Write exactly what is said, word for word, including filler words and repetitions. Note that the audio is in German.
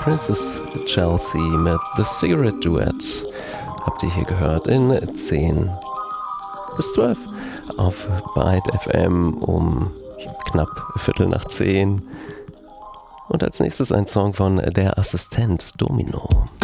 Princess Chelsea mit The Cigarette Duet habt ihr hier gehört in zehn bis zwölf auf Byte F M um knapp Viertel nach zehn. Und als nächstes ein Song von Der Assistent Domino.